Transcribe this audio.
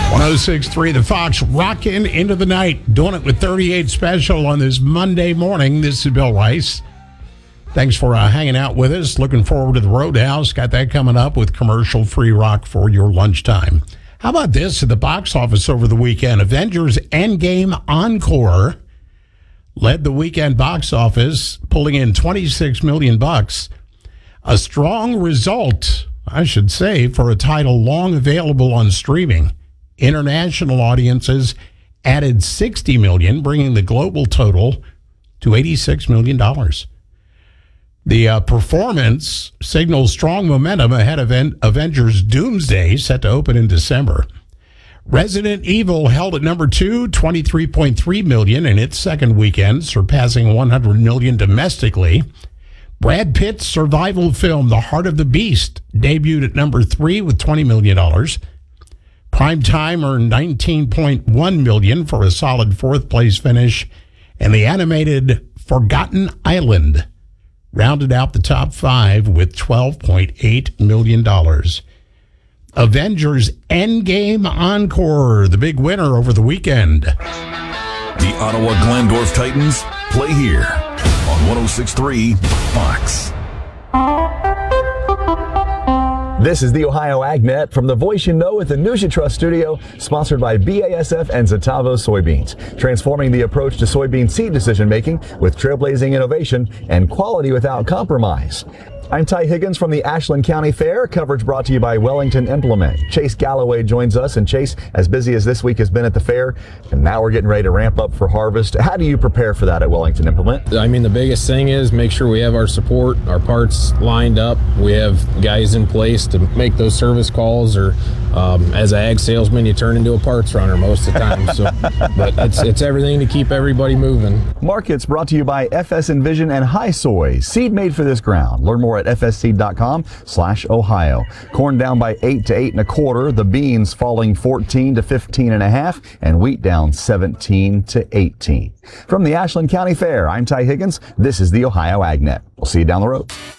106.3 The Fox, rocking into the night, doing it with 38 Special on this Monday morning. This is Bill Rice. Thanks for hanging out with us. Looking forward to the Roadhouse. Got that coming up with commercial-free rock for your lunchtime. How about this at the box office over the weekend? Avengers Endgame Encore led the weekend box office, pulling in $26 million. A strong result, I should say, for a title long available on streaming. International audiences added $60 million, bringing the global total to $86 million. The performance signals strong momentum ahead of Avengers Doomsday, set to open in December. Resident Evil held at number 2, $23.3 million in its second weekend, surpassing $100 million domestically. Brad Pitt's survival film, The Heart of the Beast, debuted at number 3 with $20 million. Primetime earned $19.1 million for a solid fourth-place finish, and the animated Forgotten Island rounded out the top 5 with $12.8 million. Avengers Endgame Encore, the big winner over the weekend. The Ottawa Glandorf Titans play here on 106.3 Fox. This is the Ohio AgNet from the voice you know at the NutriTrust studio, sponsored by BASF and Zetavo soybeans, transforming the approach to soybean seed decision-making with trailblazing innovation and quality without compromise. I'm Ty Higgins from the Ashland County Fair. Coverage brought to you by Wellington Implement. Chase Galloway joins us. And Chase, as busy as this week has been at the fair, and now we're getting ready to ramp up for harvest. How do you prepare for that at Wellington Implement? I mean, the biggest thing is make sure we have our support, our parts lined up. We have guys in place to make those service calls, or as an ag salesman, you turn into a parts runner most of the time. But it's everything to keep everybody moving. Markets brought to you by FS Envision and High Soy, seed made for this ground. Learn more at fsseed.com/Ohio. Corn down by 8 to 8 1/4. The beans falling 14 to 15 1/2, and wheat down 17 to 18. From the Ashland County Fair, I'm Ty Higgins. This is the Ohio AgNet. We'll see you down the road.